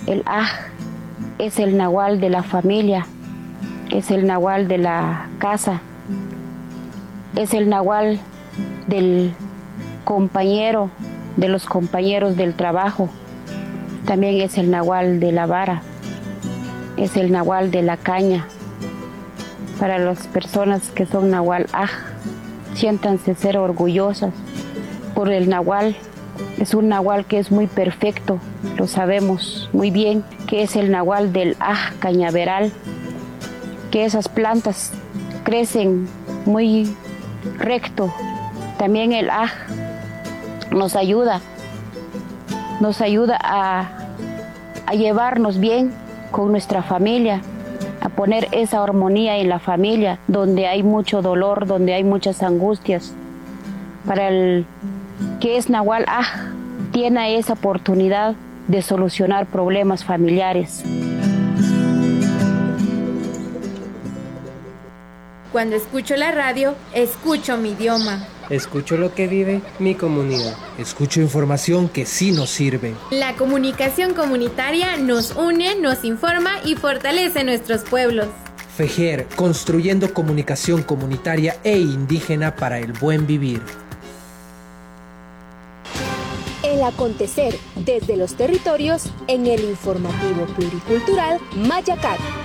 El aj es el nahual de la familia, es el nahual de la casa, es el nahual del compañero, de los compañeros del trabajo. También es el nahual de la vara, es el nahual de la caña. Para las personas que son nahual aj, siéntanse ser orgullosas por el nahual. Es un nahual que es muy perfecto, lo sabemos muy bien, que es el nahual del aj cañaveral, que esas plantas crecen muy recto. También el aj nos ayuda a llevarnos bien con nuestra familia, a poner esa armonía en la familia, donde hay mucho dolor, donde hay muchas angustias. Para el que es nahual aj, tiene esa oportunidad de solucionar problemas familiares. Cuando escucho la radio, escucho mi idioma. Escucho lo que vive mi comunidad. Escucho información que sí nos sirve. La comunicación comunitaria nos une, nos informa y fortalece nuestros pueblos. FEJER, construyendo comunicación comunitaria e indígena para el buen vivir. El acontecer desde los territorios en el informativo pluricultural Mayacat.